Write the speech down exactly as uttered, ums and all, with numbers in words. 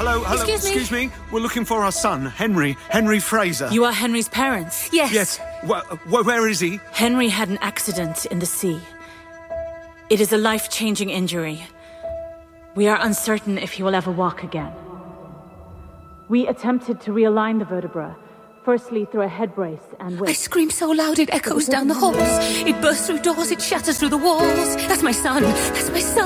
hello, hello. Excuse me? Excuse me. We're looking for our son, Henry. Henry Fraser. You are Henry's parents? Yes. Yes. Wh- wh- where is he? Henry had an accident in the sea. It is a life-changing injury. We are uncertain if he will ever walk again. We attempted to realign the vertebra, firstly through a head brace and I with... scream so loud it echoes down the halls. It bursts through doors, it shatters through the walls. That's my son. That's my son.